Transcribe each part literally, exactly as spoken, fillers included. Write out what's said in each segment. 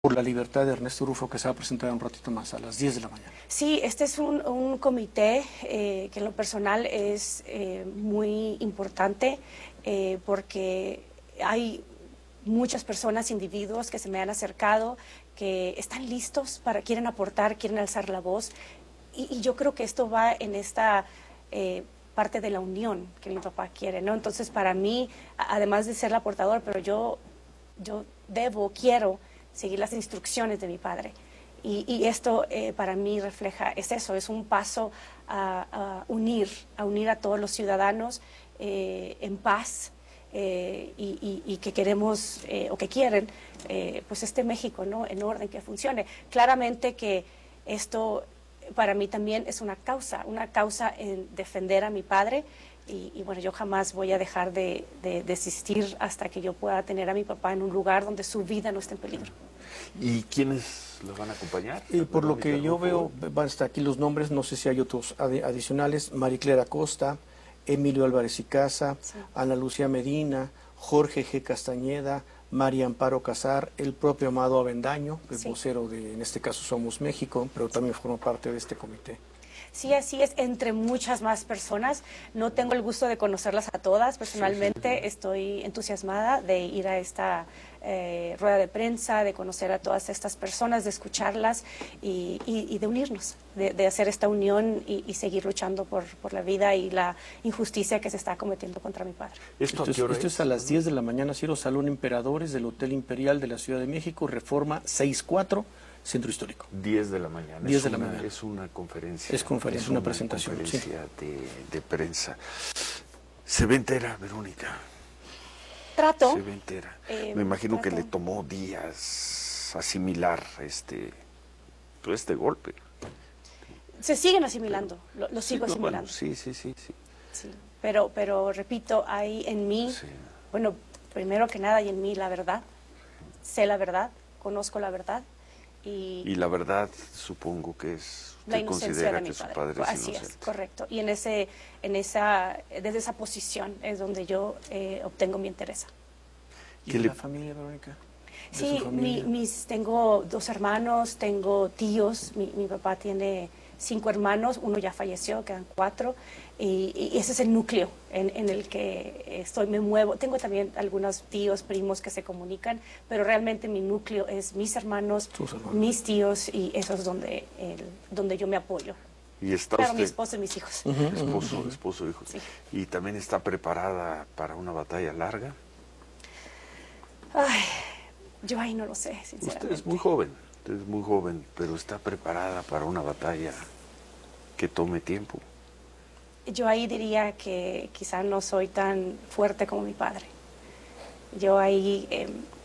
por la libertad de Ernesto Rufo, que se va a presentar un ratito más, a las diez de la mañana. Sí, este es un, un comité eh, que en lo personal es eh, muy importante eh, porque hay muchas personas, individuos que se me han acercado, que están listos para, quieren aportar, quieren alzar la voz, y, y yo creo que esto va en esta eh, parte de la unión que mi papá quiere, ¿no? Entonces, para mí, además de ser la portadora, pero yo, yo debo, quiero seguir las instrucciones de mi padre. Y, y esto eh, para mí refleja, es eso, es un paso a, a unir, a unir a todos los ciudadanos eh, en paz eh, y, y, y que queremos eh, o que quieren eh, pues este México, ¿no?, en orden, que funcione. Claramente que esto para mí también es una causa, una causa en defender a mi padre. Y, y bueno, yo jamás voy a dejar de, de, de existir hasta que yo pueda tener a mi papá en un lugar donde su vida no esté en peligro. ¿Y quiénes lo van a acompañar? Y por lo que yo veo, van a estar aquí los nombres, no sé si hay otros adi adicionales: Mariclera Costa, Emilio Álvarez y Casa, sí. Ana Lucía Medina, Jorge G. Castañeda, María Amparo Casar, el propio Amado Avendaño, el sí. vocero de, en este caso, Somos México, pero también forma parte de este comité. Sí, así es, entre muchas más personas. No tengo el gusto de conocerlas a todas. Personalmente sí, sí, sí. estoy entusiasmada de ir a esta eh, rueda de prensa, de conocer a todas estas personas, de escucharlas y, y, y de unirnos, de, de hacer esta unión y, y seguir luchando por, por la vida y la injusticia que se está cometiendo contra mi padre. Esto, esto, es, esto es a las diez de la mañana, Ciro, Salón Emperadores del Hotel Imperial de la Ciudad de México, Reforma sesenta y cuatro. Centro Histórico. diez de la mañana. diez de la una, mañana. Es una conferencia. Es conferencia, es una, una presentación. conferencia sí. de, de prensa. Se ve entera, Verónica. Trato. Se ve entera. Eh, Me imagino trato. que le tomó días asimilar este, este golpe. Se siguen asimilando, pero, lo, lo sigo sí, asimilando. Bueno, sí, sí, sí, sí. Sí, pero, pero repito, hay en mí, sí. bueno, primero que nada hay en mí la verdad. Sé la verdad, conozco la verdad. Y, y la verdad, supongo que es, la usted considera de que padre. su padre es Así inocente. es, correcto. Y en ese, en esa, desde esa posición es donde yo eh, obtengo mi interés. ¿Y de le... la familia, Verónica? Sí, mi, mis, tengo dos hermanos, tengo tíos, mi, mi papá tiene cinco hermanos, uno ya falleció, quedan cuatro, y, y ese es el núcleo en, en el que estoy, me muevo. Tengo también algunos tíos, primos que se comunican, pero realmente mi núcleo es mis hermanos, hermanos. mis tíos, y eso es donde, el, donde yo me apoyo. Y está claro, usted, mi esposo y mis hijos. Uh -huh, esposo, uh -huh. esposo, hijos. Sí. ¿Y también está preparada para una batalla larga? Ay, yo ahí no lo sé, sinceramente. Usted es muy joven, usted es muy joven, pero está preparada para una batalla que tome tiempo. Yo ahí diría que quizá no soy tan fuerte como mi padre. Yo ahí, eh,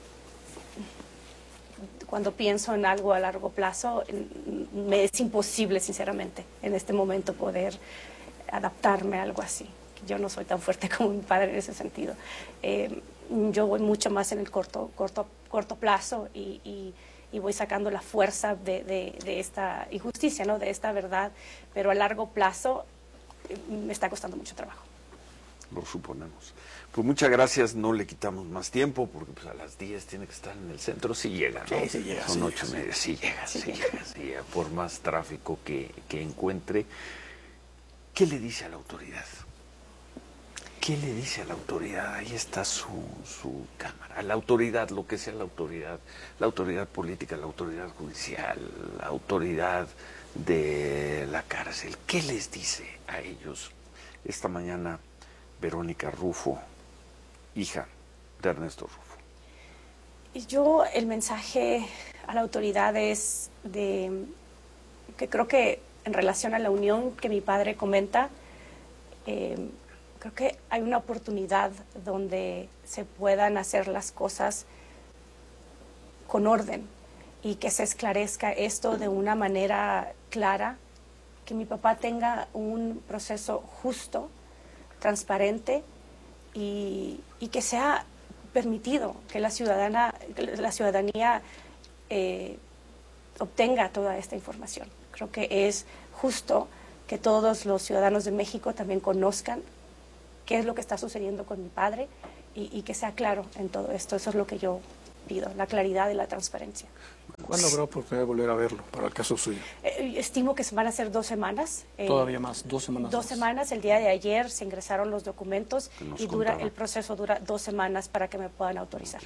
cuando pienso en algo a largo plazo, me es imposible, sinceramente, en este momento poder adaptarme a algo así. Yo no soy tan fuerte como mi padre en ese sentido. Eh, yo voy mucho más en el corto, corto, corto plazo y, y, y voy sacando la fuerza de, de, de esta injusticia, ¿no?, de esta verdad, pero a largo plazo me está costando mucho trabajo. Lo suponemos. Pues muchas gracias, no le quitamos más tiempo, porque pues a las diez tiene que estar en el centro, sí llega, ¿no? Sí, sí llega. Son sí ocho y media, sí llega, sí, sí llega, llega, sí llega, por más tráfico que, que encuentre. ¿Qué le dice a la autoridad? ¿Qué le dice a la autoridad? Ahí está su, su cámara. La autoridad, lo que sea la autoridad, la autoridad política, la autoridad judicial, la autoridad de la cárcel. ¿Qué les dice a ellos? Esta mañana, Verónica Rufo, hija de Ernesto Rufo. Yo, el mensaje a la autoridad es de que creo que en relación a la unión que mi padre comenta, eh, creo que hay una oportunidad donde se puedan hacer las cosas con orden y que se esclarezca esto de una manera clara, que mi papá tenga un proceso justo, transparente y, y que sea permitido que la, ciudadana, la ciudadanía eh, obtenga toda esta información. Creo que es justo que todos los ciudadanos de México también conozcan qué es lo que está sucediendo con mi padre y, y que sea claro en todo esto. Eso es lo que yo pido, la claridad y la transparencia. ¿Cuándo habrá oportunidad de volver a verlo para el caso suyo? Eh, estimo que van a ser dos semanas. Eh, Todavía más, dos semanas Dos más. semanas. El día de ayer se ingresaron los documentos y dura contaba. el proceso dura dos semanas para que me puedan autorizar.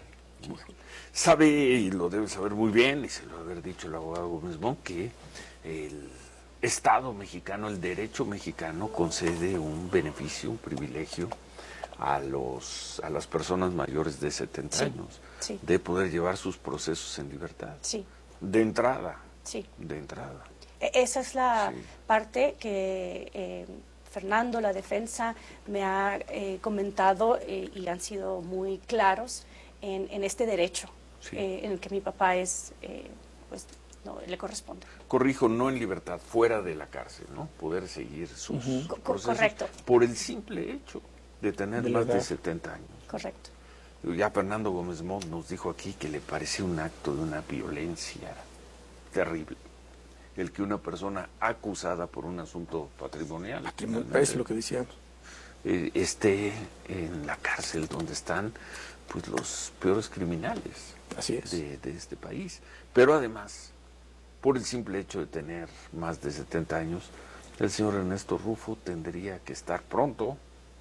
Sabe, y lo debe saber muy bien, y se lo debe haber dicho el abogado Gómez Mont, que el Estado mexicano, el derecho mexicano concede un beneficio, un privilegio a los a las personas mayores de setenta Sí, años sí. de poder llevar sus procesos en libertad. Sí. De entrada. Sí. De entrada. E- Esa es la Sí. parte que eh, Fernando, la defensa, me ha eh, comentado eh, y han sido muy claros en, en este derecho Sí. eh, en el que mi papá es, eh, pues, no, le corresponde. Corrijo, no en libertad, fuera de la cárcel, ¿no? Poder seguir sus Ujú. Co- co- procesos correcto. por el simple hecho de tener De la más de edad. setenta años. Correcto. Ya Fernando Gómez Mont nos dijo aquí que le parecía un acto de una violencia terrible el que una persona acusada por un asunto patrimonial, finalmente, Es lo que decíamos. eh, esté en la cárcel donde están pues los peores criminales Así es. de, de este país. Pero además, por el simple hecho de tener más de setenta años, el señor Ernesto Rufo tendría que estar pronto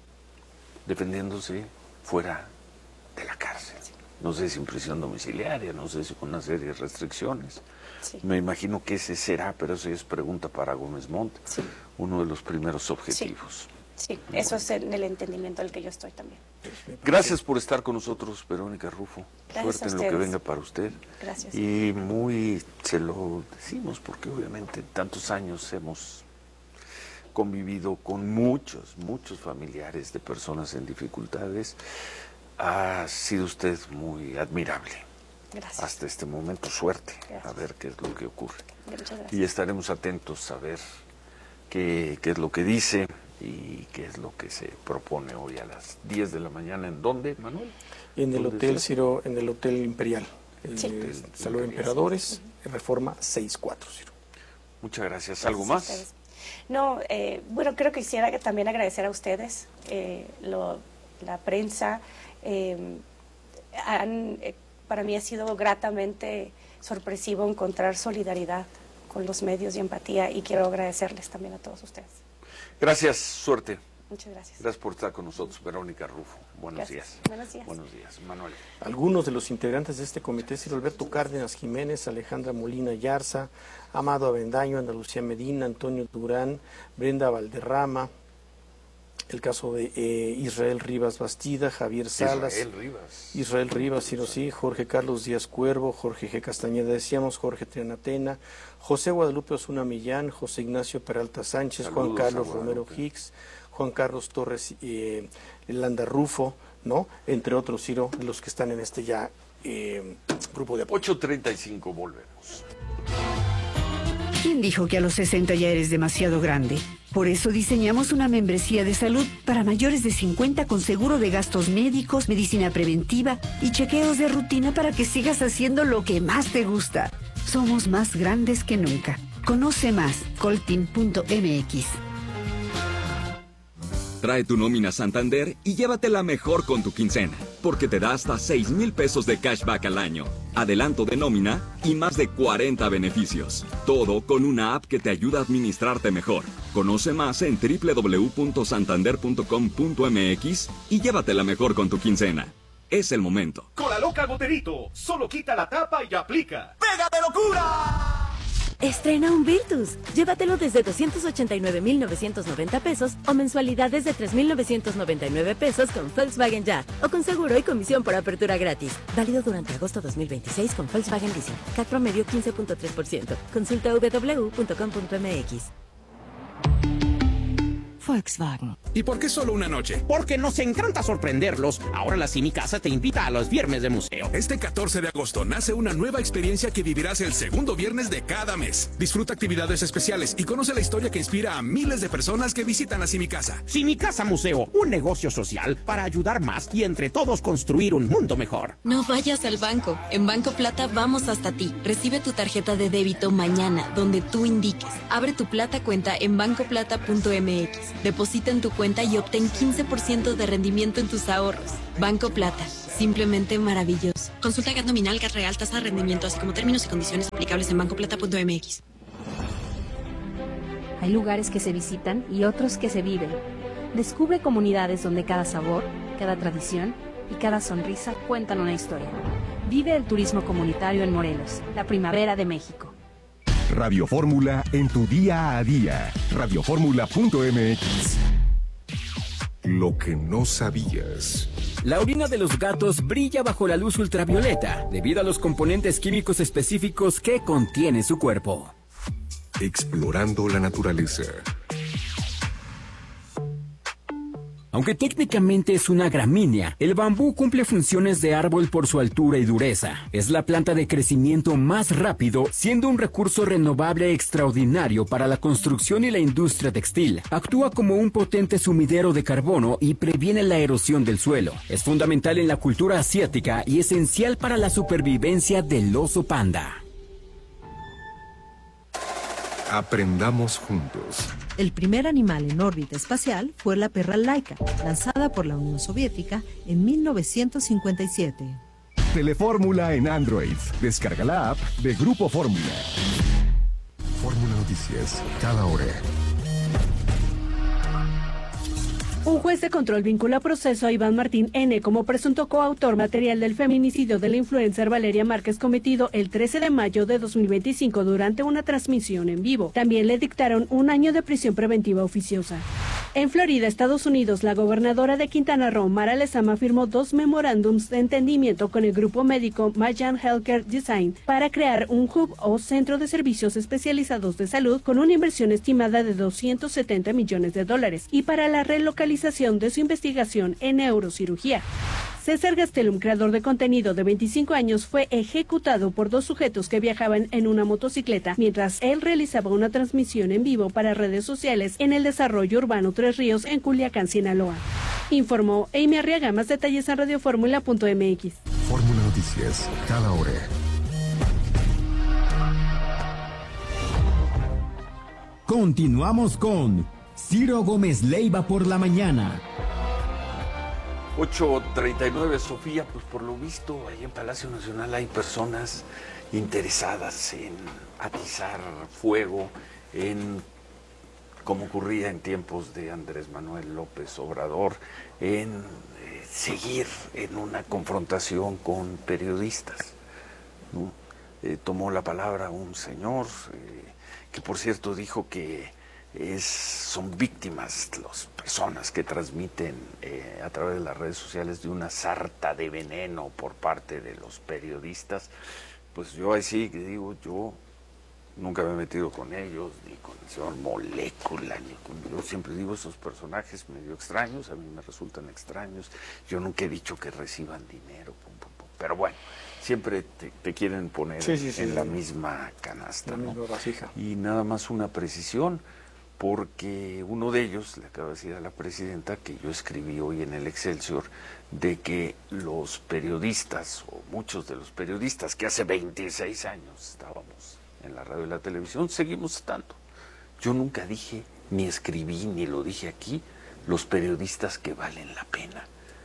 defendiéndose fuera de la cárcel. No sé si en prisión domiciliaria, no sé si con una serie de restricciones. Sí. Me imagino que ese será, pero eso ya es pregunta para Gómez Mont, Sí. uno de los primeros objetivos. Sí, eso es en el entendimiento del que yo estoy también. Gracias por estar con nosotros, Verónica Rufo. Gracias Suerte a en lo que ustedes. venga para usted. Gracias. Y muy, se lo decimos porque obviamente tantos años hemos convivido con muchos, muchos familiares de personas en dificultades. Ha sido usted muy admirable. Gracias. Hasta este momento, suerte. Gracias. A ver qué es lo que ocurre. Muchas gracias. Y estaremos atentos a ver qué, qué es lo que dice y qué es lo que se propone hoy a las diez de la mañana. ¿En dónde, Manuel? En el ¿Dónde Hotel es? Ciro, en el Hotel Imperial. El Sí. eh, Hotel Salud de Imperial. Emperadores, Reforma sesenta y cuatro, Ciro. Muchas gracias. ¿Algo Gracias a más? ustedes. No, eh, bueno, creo que quisiera que también agradecer a ustedes, eh, lo- la prensa. eh, han, eh, para mí ha sido gratamente sorpresivo encontrar solidaridad con los medios y empatía, y quiero agradecerles también a todos ustedes. Gracias, suerte. Muchas gracias. Gracias por estar con nosotros, Verónica Rufo. Buenos Gracias. días. Buenos días. Buenos días, Manuel. Algunos de los integrantes de este comité: Ciro Alberto Cárdenas Jiménez, Alejandra Molina Yarza, Amado Avendaño, Ana Lucía Medina, Antonio Durán, Brenda Valderrama, el caso de eh, Israel Rivas Bastida, Javier Salas, Israel Rivas. Israel Rivas, Ciro sí, Jorge Carlos Díaz Cuervo, Jorge G. Castañeda, decíamos, Jorge Trianatena, José Guadalupe Osuna Millán, José Ignacio Peralta Sánchez, Saludos Juan Carlos a Romero Guadalupe. Hicks, Juan Carlos Torres eh, Landa Rufo, ¿no? Entre otros, Ciro, de los que están en este ya eh, grupo de apoyo. ocho treinta y cinco, volvemos. ¿Quién dijo que a los sesenta ya eres demasiado grande? Por eso diseñamos una membresía de salud para mayores de cincuenta con seguro de gastos médicos, medicina preventiva y chequeos de rutina para que sigas haciendo lo que más te gusta. Somos más grandes que nunca. Conoce más, coltin punto m x. Trae tu nómina Santander y llévatela mejor con tu quincena, porque te da hasta seis mil pesos de cashback al año, adelanto de nómina y más de cuarenta beneficios. Todo con una app que te ayuda a administrarte mejor. Conoce más en doble u doble u doble u punto santander punto com punto m x y llévatela mejor con tu quincena. Es el momento. Cola Loca Goterito, solo quita la tapa y aplica. ¡Pega de locura! Estrena un Virtus. Llévatelo desde doscientos ochenta y nueve mil novecientos noventa pesos o mensualidades de tres mil novecientos noventa y nueve pesos con Volkswagen Ya o con seguro y comisión por apertura gratis. Válido durante agosto dos mil veintiséis con Volkswagen Leasing. C A T promedio quince punto tres por ciento. Consulta doble u doble u doble u punto com punto m x. Volkswagen. ¿Y por qué solo una noche? Porque nos encanta sorprenderlos. Ahora la Cine Casa te invita a los viernes de museo. Este catorce de agosto nace una nueva experiencia que vivirás el segundo viernes de cada mes. Disfruta actividades especiales y conoce la historia que inspira a miles de personas que visitan la Cine Casa. Cine Casa Museo, un negocio social para ayudar más y entre todos construir un mundo mejor. No vayas al banco. En Banco Plata vamos hasta ti. Recibe tu tarjeta de débito mañana, donde tú indiques. Abre tu Plata cuenta en banco plata punto m x. Deposita en tu cuenta y obtén quince por ciento de rendimiento en tus ahorros. Banco Plata. simplemente maravilloso. Consulta G A T nominal, G A T real, tasa de rendimiento, así como términos y condiciones aplicables en banco plata punto m x. Hay lugares que se visitan y otros que se viven. Descubre comunidades donde cada sabor, cada tradición y cada sonrisa cuentan una historia. Vive el turismo comunitario en Morelos, la primavera de México. Radio Fórmula en tu día a día. radio fórmula punto m x. Lo que no sabías. La orina de los gatos brilla bajo la luz ultravioleta debido a los componentes químicos específicos que contiene su cuerpo. Explorando la naturaleza. Aunque técnicamente es una gramínea, el bambú cumple funciones de árbol por su altura y dureza. Es la planta de crecimiento más rápido, siendo un recurso renovable extraordinario para la construcción y la industria textil. Actúa como un potente sumidero de carbono y previene la erosión del suelo. Es fundamental en la cultura asiática y esencial para la supervivencia del oso panda. Aprendamos juntos. El primer animal en órbita espacial fue la perra Laika, lanzada por la Unión Soviética en mil novecientos cincuenta y siete. Telefórmula en Android. Descarga la app de Grupo Fórmula. Fórmula Noticias, cada hora. Un juez de control vincula a proceso a Iván Martín N. como presunto coautor material del feminicidio de la influencer Valeria Márquez cometido el trece de mayo de dos mil veinticinco durante una transmisión en vivo. También le dictaron un año de prisión preventiva oficiosa. En Florida, Estados Unidos, la gobernadora de Quintana Roo, Mara Lezama, firmó dos memorándums de entendimiento con el grupo médico Mayan Healthcare Design para crear un hub o centro de servicios especializados de salud con una inversión estimada de doscientos setenta millones de dólares y para la relocalización de su investigación en neurocirugía. César Gastelum, creador de contenido de veinticinco años, fue ejecutado por dos sujetos que viajaban en una motocicleta mientras él realizaba una transmisión en vivo para redes sociales en el desarrollo urbano Tres Ríos en Culiacán, Sinaloa. Informó Amy Arriaga. Más detalles en radio fórmula punto m x. Fórmula Noticias, cada hora. Continuamos con Ciro Gómez Leiva por la mañana. ocho treinta y nueve, Sofía, pues por lo visto ahí en Palacio Nacional hay personas interesadas en atizar fuego, en, como ocurría en tiempos de Andrés Manuel López Obrador, en eh, seguir en una confrontación con periodistas, ¿no? Eh, tomó la palabra un señor eh, que por cierto dijo que Es, son víctimas las personas que transmiten eh, a través de las redes sociales de una sarta de veneno por parte de los periodistas. Pues yo ahí sí que digo, yo nunca me he metido con ellos, ni con el señor Molécula, ni con, yo siempre digo, esos personajes medio extraños, a mí me resultan extraños, yo nunca he dicho que reciban dinero, pum, pum, pum. Pero bueno, siempre te, te quieren poner sí, sí, sí, en sí, la sí. misma canasta, la ¿no? misma vasija. Y nada más una precisión, porque uno de ellos le acaba de decir a la presidenta que yo escribí hoy en el Excelsior de que los periodistas, o muchos de los periodistas que hace veintiséis años estábamos en la radio y la televisión, seguimos estando. Yo nunca dije, ni escribí, ni lo dije aquí, los periodistas que valen la pena.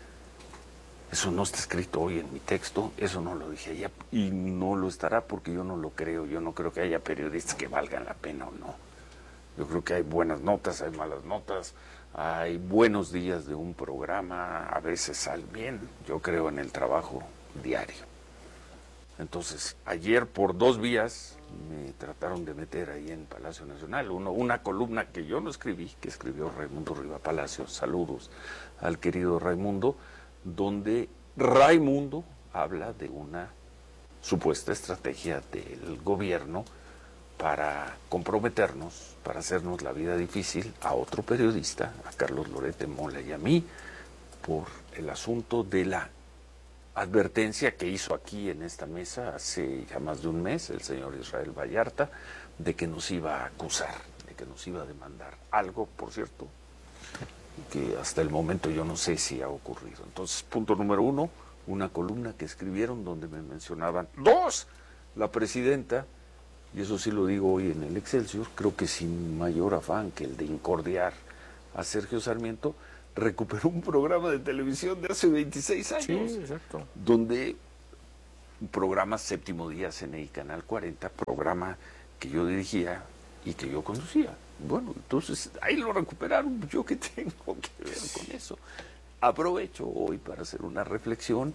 Eso no está escrito hoy en mi texto, eso no lo dije allá, y no lo estará porque yo no lo creo, yo no creo que haya periodistas que valgan la pena o no. Yo creo que hay buenas notas, hay malas notas, hay buenos días de un programa, a veces sale bien. Yo creo en el trabajo diario. Entonces, ayer por dos vías me trataron de meter ahí en Palacio Nacional. Uno, una columna que yo no escribí, que escribió Raimundo Riva Palacios, saludos al querido Raimundo, donde Raimundo habla de una supuesta estrategia del gobierno para comprometernos, para hacernos la vida difícil a otro periodista, a Carlos Loret de Mola y a mí, por el asunto de la advertencia que hizo aquí en esta mesa hace ya más de un mes el señor Israel Vallarta, de que nos iba a acusar, de que nos iba a demandar. Algo, por cierto, que hasta el momento yo no sé si ha ocurrido. Entonces, punto número uno, una columna que escribieron donde me mencionaban. Dos, la presidenta, y eso sí lo digo hoy en el Excelsior, creo que sin mayor afán que el de incordiar a Sergio Sarmiento, recuperó un programa de televisión de hace veintiséis años. Sí, exacto. Donde un programa Séptimo Día, C N I Canal cuarenta, programa que yo dirigía y que yo conducía. Bueno, entonces ahí lo recuperaron. ¿Yo qué tengo que ver con eso? Aprovecho hoy para hacer una reflexión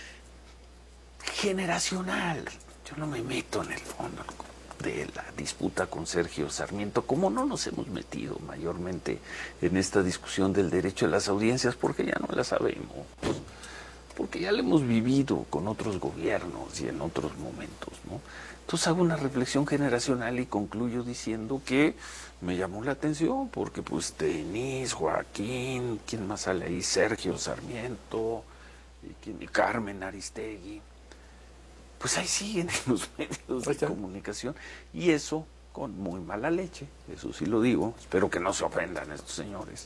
generacional. Yo no me meto en el fondo de la disputa con Sergio Sarmiento, como no nos hemos metido mayormente en esta discusión del derecho a las audiencias, porque ya no la sabemos, porque ya la hemos vivido con otros gobiernos y en otros momentos, ¿no? Entonces hago una reflexión generacional y concluyo diciendo que me llamó la atención, porque pues Denise, Joaquín, ¿quién más sale ahí? Sergio Sarmiento, y, quién, y Carmen Aristegui, pues ahí siguen en los medios de comunicación, y eso con muy mala leche, eso sí lo digo, espero que no se ofendan estos señores,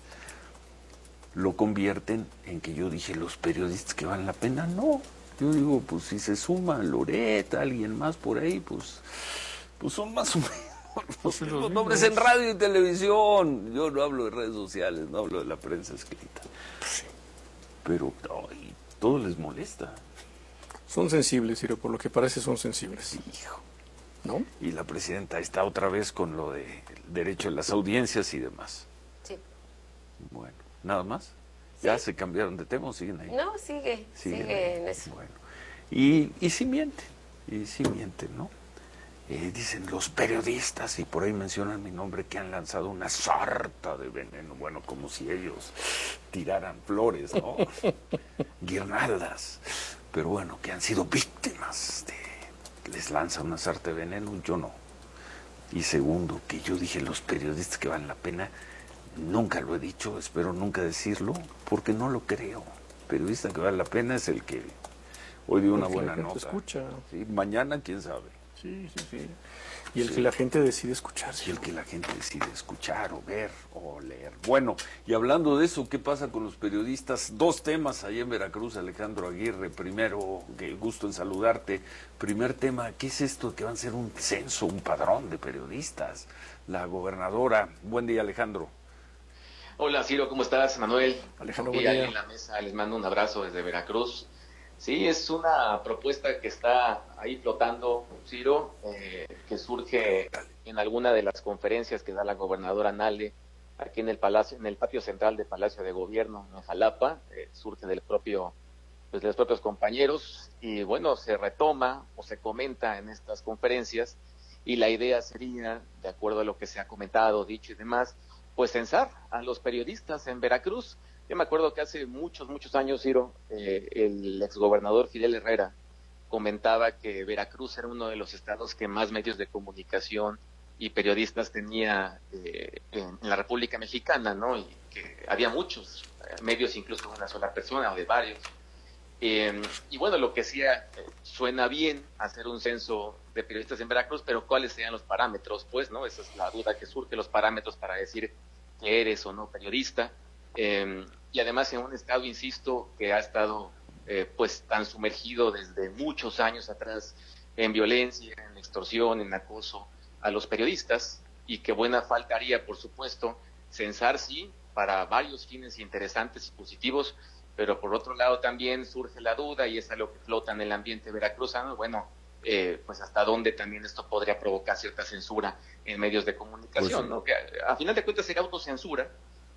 lo convierten en que yo dije los periodistas que valen la pena. No, yo digo, pues si se suma Loreta, alguien más por ahí, pues, pues son más o menos los, los nombres en radio y televisión. Yo no hablo de redes sociales, no hablo de la prensa escrita, pero ay, todo les molesta. Son sensibles, Ciro, por lo que parece son sensibles. Hijo. ¿No? Y la presidenta está otra vez con lo de derecho a las audiencias y demás. Sí. Bueno, ¿nada más? ¿Sí? ¿Ya se cambiaron de tema o siguen ahí? No, sigue, sigue, sigue en eso. Bueno, y, y sí mienten, y sí mienten, ¿no? Eh, dicen los periodistas, y por ahí mencionan mi nombre, que han lanzado una sarta de veneno, bueno, como si ellos tiraran flores, ¿no? Guirnaldas. Pero bueno, que han sido víctimas de... les lanza una sarta de veneno, yo no. Y segundo, que yo dije los periodistas que valen la pena, nunca lo he dicho, espero nunca decirlo, porque no lo creo. Periodista que vale la pena es el que hoy dio una buena nota. Escucha. ¿Sí? Mañana, quién sabe. Sí, sí, sí. Y el sí. que la gente decide escuchar. Y el que la gente decide escuchar o ver o leer. Bueno, y hablando de eso, ¿qué pasa con los periodistas? Dos temas allá en Veracruz, Alejandro Aguirre. Primero, que gusto en saludarte. Primer tema, ¿qué es esto que van a ser un censo, un padrón de periodistas? La gobernadora. Buen día, Alejandro. Hola, Ciro, ¿cómo estás? Manuel. Alejandro, y ahí en la mesa les mando un abrazo desde Veracruz. Sí, es una propuesta que está ahí flotando, Ciro, eh, que surge en alguna de las conferencias que da la gobernadora Nale aquí en el palacio, en el patio central del Palacio de Gobierno en Jalapa, eh, surge del propio, pues de los propios compañeros y bueno, se retoma o se comenta en estas conferencias y la idea sería, de acuerdo a lo que se ha comentado, dicho y demás, pues censar a los periodistas en Veracruz. Yo me acuerdo que hace muchos, muchos años, Ciro, eh, el exgobernador Fidel Herrera comentaba que Veracruz era uno de los estados que más medios de comunicación y periodistas tenía eh, en, en la República Mexicana, ¿no? Y que había muchos eh, medios, incluso de una sola persona o de varios. Eh, y bueno, lo que sí eh, suena bien hacer un censo de periodistas en Veracruz, pero ¿cuáles serían los parámetros? Pues, ¿no? Esa es la duda que surge, los parámetros para decir que eres o no periodista. Eh, y además en un estado, insisto, que ha estado eh, pues tan sumergido desde muchos años atrás en violencia, en extorsión, en acoso a los periodistas, y que buena falta haría, por supuesto, censar, sí, para varios fines interesantes y positivos, pero por otro lado también surge la duda, y es algo que flota en el ambiente veracruzano, bueno, eh, pues hasta dónde también esto podría provocar cierta censura en medios de comunicación, pues sí. ¿No? Que a, a final de cuentas sería autocensura,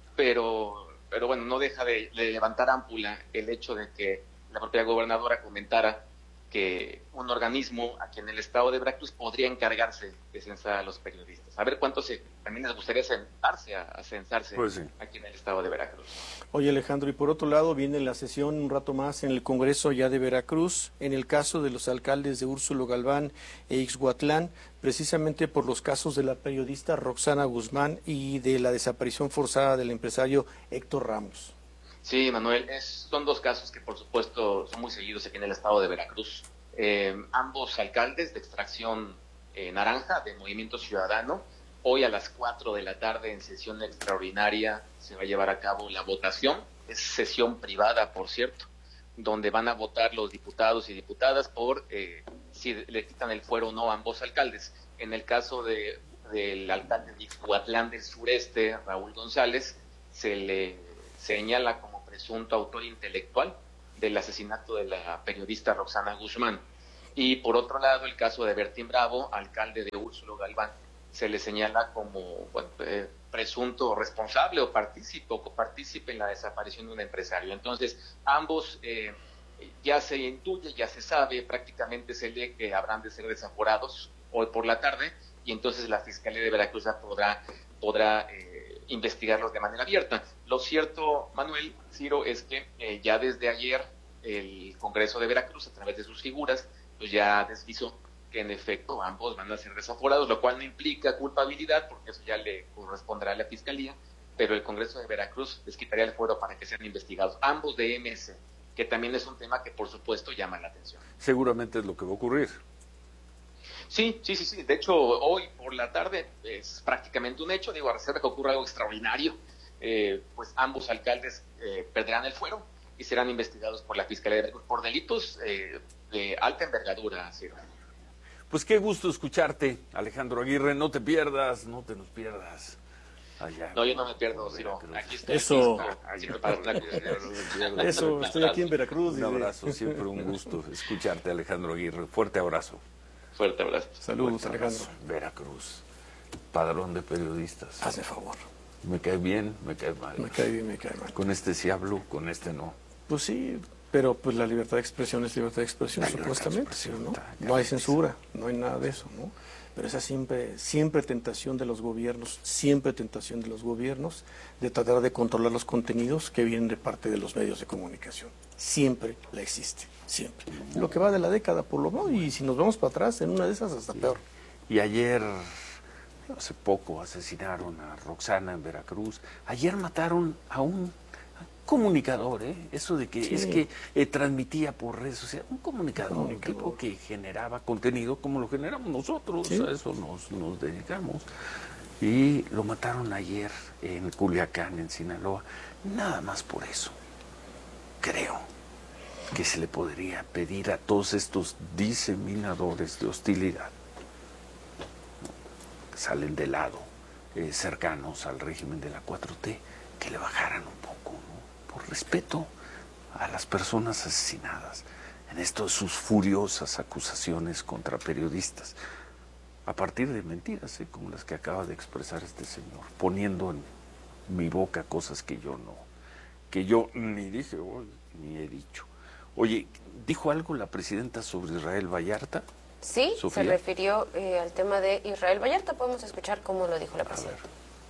pero... pero bueno, no deja de, de levantar ámpula el hecho de que la propia gobernadora comentara que un organismo aquí en el estado de Veracruz podría encargarse de censar a los periodistas. A ver cuántos se, también les gustaría sentarse a, a censarse pues sí. aquí en el estado de Veracruz. Oye, Alejandro, y por otro lado viene la sesión un rato más en el Congreso ya de Veracruz, en el caso de los alcaldes de Úrsulo Galván e Ixhuatlán, precisamente por los casos de la periodista Roxana Guzmán y de la desaparición forzada del empresario Héctor Ramos. Sí, Manuel, es, son dos casos que por supuesto son muy seguidos aquí en el estado de Veracruz. Eh, ambos alcaldes de extracción eh, naranja de Movimiento Ciudadano. Hoy a las cuatro de la tarde en sesión extraordinaria se va a llevar a cabo la votación. Es sesión privada, por cierto, donde van a votar los diputados y diputadas por eh, si le quitan el fuero o no a ambos alcaldes. En el caso de, del alcalde de Ixhuatlán del Sureste, Raúl González, se le señala como presunto autor intelectual del asesinato de la periodista Roxana Guzmán. Y por otro lado, el caso de Bertín Bravo, alcalde de Úrsulo Galván, se le señala como bueno, eh, presunto responsable o partícipe, o partícipe en la desaparición de un empresario. Entonces, ambos eh, ya se intuye, ya se sabe, prácticamente se lee que habrán de ser desaforados hoy por la tarde, y entonces la Fiscalía de Veracruz ya podrá, podrá eh, investigarlos de manera abierta. Lo cierto, Manuel, Ciro, es que eh, ya desde ayer el Congreso de Veracruz, a través de sus figuras, pues ya deslizó que en efecto ambos van a ser desaforados, lo cual no implica culpabilidad, porque eso ya le corresponderá a la Fiscalía, pero el Congreso de Veracruz les quitaría el fuero para que sean investigados, ambos de M S, que también es un tema que por supuesto llama la atención. Seguramente es lo que va a ocurrir. Sí, sí, sí, sí. De hecho, hoy por la tarde es prácticamente un hecho, digo, a reserva que ocurra algo extraordinario, eh, pues ambos alcaldes eh, perderán el fuero y serán investigados por la Fiscalía de Veracruz por delitos eh, de alta envergadura, Ciro. Pues qué gusto escucharte, Alejandro Aguirre. No te pierdas, no te nos pierdas. Allá. No, yo no me pierdo, Ciro. Aquí estoy. Eso. Aquí estoy para una cosa. Eso, estoy aquí en Veracruz. Un abrazo, siempre un gusto escucharte, Alejandro Aguirre. Fuerte abrazo. Fuerte abrazo. Saludos, Fuerte Alejandro. abrazo. Veracruz, padrón de periodistas. Hazme favor. Me cae bien, me cae mal. Me cae bien, me cae mal. Con este sí hablo, con este no. Pues sí, pero pues la libertad de expresión es libertad de expresión, la supuestamente, ¿sí, ¿no? No hay censura, no hay nada de eso, ¿no? Pero esa siempre, siempre tentación de los gobiernos, siempre tentación de los gobiernos de tratar de controlar los contenidos que vienen de parte de los medios de comunicación. Siempre la existe, siempre. Lo que va de la década, por lo menos, y si nos vamos para atrás, en una de esas hasta peor. Y ayer, hace poco, asesinaron a Roxana en Veracruz. Ayer mataron a un comunicador, ¿eh? Eso de que sí. es que eh, transmitía por redes sociales, un comunicador, un, comunicador. un tipo que generaba contenido como lo generamos nosotros, ¿sí? A eso nos, nos dedicamos. Y lo mataron ayer en Culiacán, en Sinaloa, nada más por eso. Creo que se le podría pedir a todos estos diseminadores de hostilidad, que salen de lado, eh, cercanos al régimen de la cuatro T, que le bajaran un poco, ¿no? Por respeto a las personas asesinadas en esto de sus furiosas acusaciones contra periodistas, a partir de mentiras, ¿eh? Como las que acaba de expresar este señor, poniendo en mi boca cosas que yo no, que yo ni dije hoy, ni he dicho. Oye, ¿dijo algo la presidenta sobre Israel Vallarta? Sí, Sofía. Se refirió eh, al tema de Israel Vallarta. Podemos escuchar cómo lo dijo la presidenta.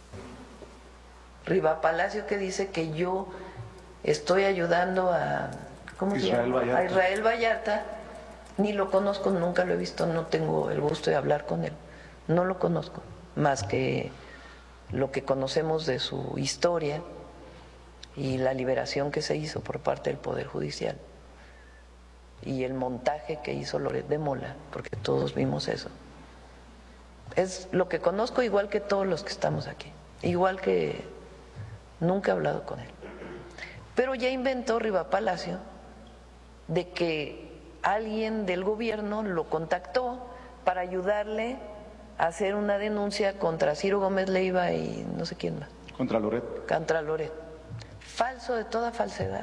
Riva Palacio, que dice que yo estoy ayudando a, ¿cómo se llama? A Israel Vallarta. Ni lo conozco, nunca lo he visto, no tengo el gusto de hablar con él. No lo conozco, más que lo que conocemos de su historia y la liberación que se hizo por parte del Poder Judicial y el montaje que hizo Loret de Mola, porque todos vimos eso. Es lo que conozco, igual que todos los que estamos aquí, igual que nunca he hablado con él. Pero ya inventó Riva Palacio de que alguien del gobierno lo contactó para ayudarle a hacer una denuncia contra Ciro Gómez Leiva y no sé quién más. Contra Loret. Contra Loret. Falso de toda falsedad.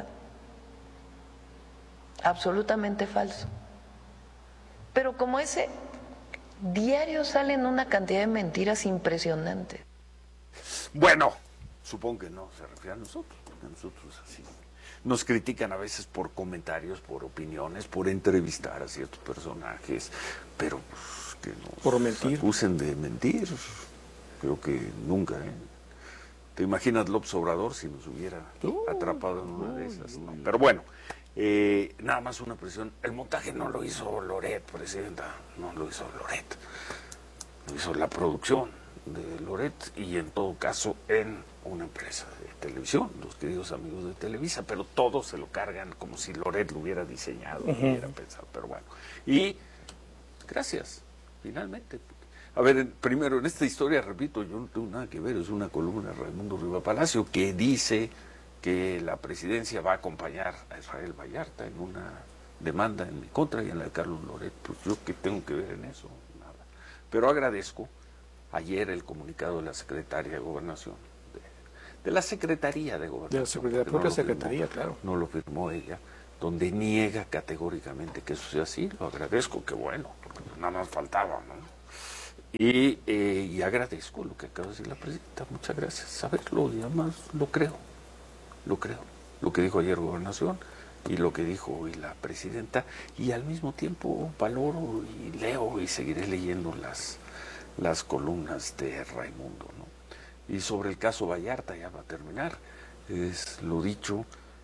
Absolutamente falso. Pero como ese diario salen una cantidad de mentiras impresionantes. Bueno, supongo que no se refiere a nosotros, porque nosotros así nos critican a veces por comentarios, por opiniones, por entrevistar a ciertos personajes, pero pues, que nos por mentir. acusen de mentir, creo que nunca, ¿eh? ¿Te imaginas López Obrador si nos hubiera uh, atrapado en una uh, de esas? No. Pero bueno, eh, nada más una presión. El montaje no lo hizo Loret, presidenta, no lo hizo Loret, lo hizo la producción de Loret y en todo caso en una empresa de televisión, los queridos amigos de Televisa, pero todos se lo cargan como si Loret lo hubiera diseñado, uh-huh. lo hubiera pensado, pero bueno. Y gracias, finalmente. A ver, en, primero, en esta historia, repito, yo no tengo nada que ver, es una columna de Raimundo Riva Palacio que dice que la presidencia va a acompañar a Israel Vallarta en una demanda en mi contra y en la de Carlos Loret. Pues yo qué tengo que ver en eso, nada. Pero agradezco ayer el comunicado de la secretaria de Gobernación, de la Secretaría de Gobernación. De la, secretaría, de la propia no Secretaría, firmó, claro. No lo firmó ella, donde niega categóricamente que eso sea así. Lo agradezco, qué bueno, porque nada más faltaba, ¿no? Y, eh, y agradezco lo que acaba de decir la presidenta, muchas gracias. Saberlo, y además lo creo, lo creo. Lo que dijo ayer Gobernación y lo que dijo hoy la presidenta, y al mismo tiempo valoro y leo y seguiré leyendo las, las columnas de Raimundo, ¿no? Y sobre el caso Vallarta, ya va a terminar, es lo dicho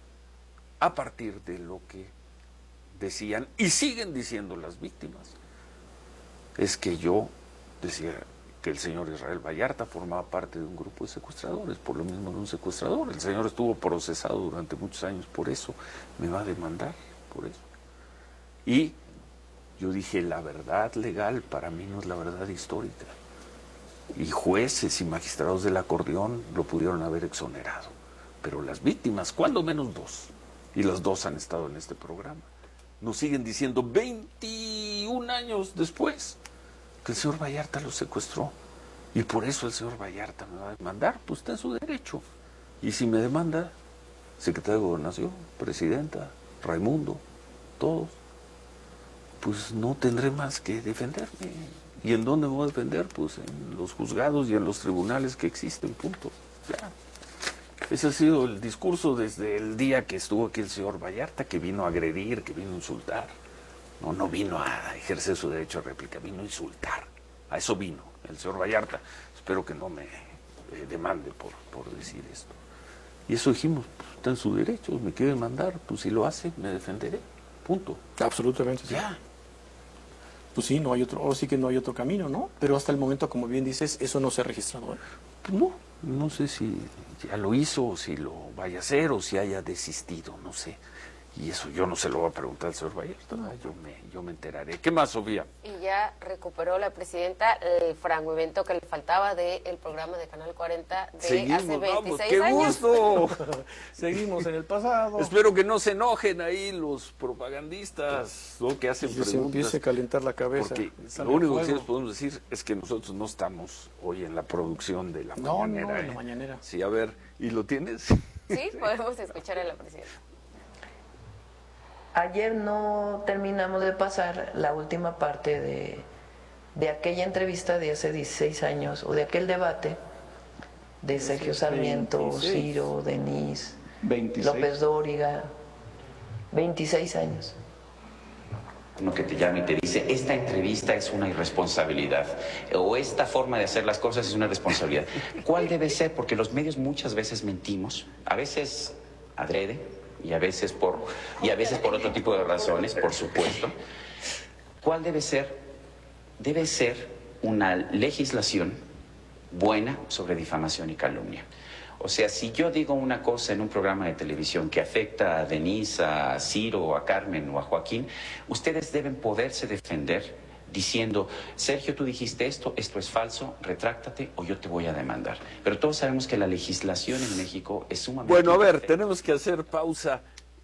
a partir de lo que decían y siguen diciendo las víctimas. Es que yo decía que el señor Israel Vallarta formaba parte de un grupo de secuestradores, por lo mismo era un secuestrador. El señor estuvo procesado durante muchos años por eso, me va a demandar por eso. Y yo dije, la verdad legal para mí no es la verdad histórica. Y jueces y magistrados del acordeón lo pudieron haber exonerado. Pero las víctimas, cuando menos dos, y las dos han estado en este programa, nos siguen diciendo veintiún años después que el señor Vallarta lo secuestró. Y por eso el señor Vallarta me va a demandar, pues está en su derecho. Y si me demanda, secretario de Gobernación, presidenta, Raimundo, todos, pues no tendré más que defenderme. ¿Y en dónde me voy a defender? Pues en los juzgados y en los tribunales que existen, punto. Ya. Ese ha sido el discurso desde el día que estuvo aquí el señor Vallarta, que vino a agredir, que vino a insultar. No, no vino a ejercer su derecho a réplica, vino a insultar. A eso vino el señor Vallarta. Espero que no me eh, demande por, por decir esto. Y eso dijimos, pues, está en su derecho, me quiere demandar, pues si lo hace, me defenderé. Punto. Absolutamente. Sí. Ya. Pues sí, no hay otro, ahora sí que no hay otro camino, ¿no? Pero hasta el momento, como bien dices, eso no se ha registrado. ¿eh? Pues no, no sé si ya lo hizo, o si lo vaya a hacer, o si haya desistido, no sé. Y eso yo no se lo voy a preguntar al señor Vallarta, no, yo, me, yo me enteraré. ¿Qué más, Sofía? Y ya recuperó la presidenta el fragmento que le faltaba del programa de Canal cuarenta de Seguimos, hace veintiséis vamos, ¡qué años. gusto! Seguimos en el pasado. Espero que no se enojen ahí los propagandistas, ¿no? Que hacen y preguntas. Se empiece a calentar la cabeza. Porque lo único que sí les podemos decir es que nosotros no estamos hoy en la producción de la no, mañanera. No, en ¿eh? la mañanera. Sí, a ver, ¿y lo tienes? Sí, podemos escuchar a la presidenta. Ayer no terminamos de pasar la última parte de, de aquella entrevista de hace dieciséis años, o de aquel debate de Sergio Sarmiento, veintiséis. Ciro, Denise, veintiséis. López Dóriga, veintiséis años. Uno que te llama y te dice, esta entrevista es una irresponsabilidad, o esta forma de hacer las cosas es una responsabilidad. ¿Cuál debe ser? Porque los medios muchas veces mentimos, a veces adrede, y a veces por y a veces por otro tipo de razones, por supuesto. ¿Cuál debe ser? Debe ser una legislación buena sobre difamación y calumnia. O sea, si yo digo una cosa en un programa de televisión que afecta a Denise, a Ciro, a Carmen o a Joaquín, ustedes deben poderse defender diciendo, Sergio, tú dijiste esto, esto es falso, retráctate o yo te voy a demandar. Pero todos sabemos que la legislación en México es sumamente... Bueno, a ver, tenemos que hacer pausa.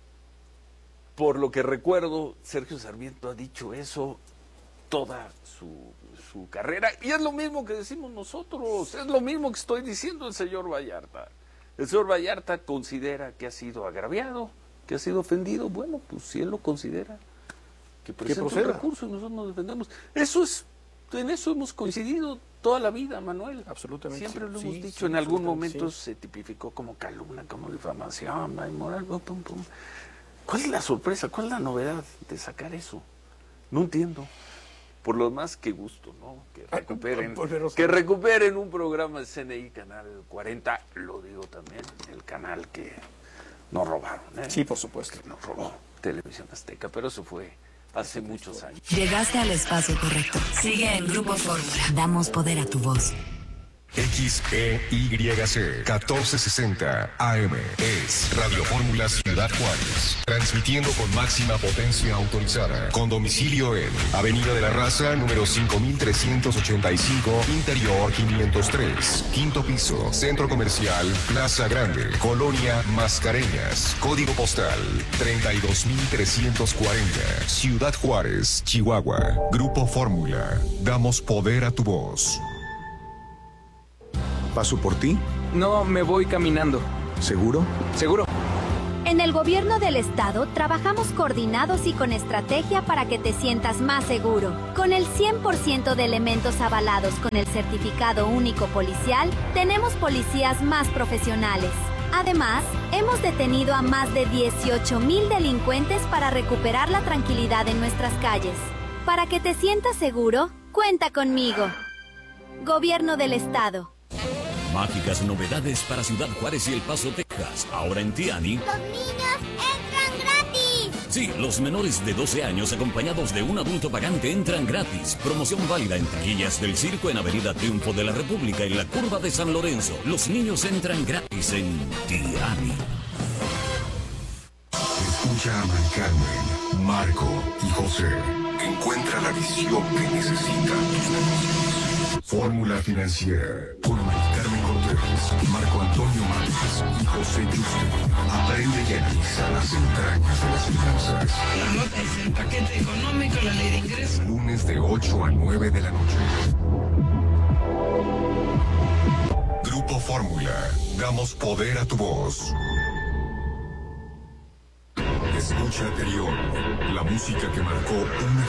Por lo que recuerdo, Sergio Sarmiento ha dicho eso toda su, su carrera. Y es lo mismo que decimos nosotros, es lo mismo que estoy diciendo el señor Vallarta. El señor Vallarta considera que ha sido agraviado, que ha sido ofendido. Bueno, pues si él lo considera, que presenta un recurso y nosotros nos defendemos. Eso es, en eso hemos coincidido toda la vida, Manuel. Absolutamente. Siempre sí, lo sí, hemos dicho, sí, en algún momento sí. se tipificó como calumnia, como difamación, moral, pum, pum, pum. ¿Cuál es la sorpresa? ¿Cuál es la novedad de sacar eso? No entiendo. Por lo demás, qué gusto, ¿no? Que recuperen, que recuperen un programa de C N I Canal cuarenta, lo digo también, el canal que nos robaron, ¿eh? Sí, por supuesto. Que nos robó Televisión Azteca, pero eso fue hace muchos años. Llegaste al espacio correcto. Sigue en Grupo Fórmula. Damos poder a tu voz. X E Y C catorce sesenta A M es Radio Fórmula Ciudad Juárez, transmitiendo con máxima potencia autorizada, con domicilio en Avenida de la Raza, número cinco mil trescientos ochenta y cinco, Interior quinientos tres, quinto piso, Centro Comercial Plaza Grande, Colonia Mascareñas, código postal treinta y dos mil trescientos cuarenta, Ciudad Juárez, Chihuahua. Grupo Fórmula, damos poder a tu voz. Paso por ti No, me voy caminando. ¿Seguro? ¿Seguro? En el gobierno del estado trabajamos coordinados y con estrategia para que te sientas más seguro. Con el cien por ciento de elementos avalados con el certificado único policial, tenemos policías más profesionales. Además, hemos detenido a más de dieciocho mil delincuentes para recuperar la tranquilidad en nuestras calles. Para que te sientas seguro, cuenta conmigo. Gobierno del estado. Mágicas novedades para Ciudad Juárez y El Paso, Texas. Ahora en Tiani. ¡Los niños entran gratis! Sí, los menores de doce años acompañados de un adulto pagante entran gratis. Promoción válida en taquillas del circo en Avenida Triunfo de la República en la curva de San Lorenzo. Los niños entran gratis en Tiani. Escucha a Mari Carmen, Marco y José. Encuentra la visión que necesitan tus negocios. Fórmula Financiera con Mari Carmen Cortés, Marco Antonio Márquez y José Yuste. Aprende y analiza las entrañas de las finanzas. La nota es el paquete económico, la ley de ingresos. Lunes de ocho a nueve de la noche. Grupo Fórmula. Damos poder a tu voz. Escucha Anterior. La música que marcó una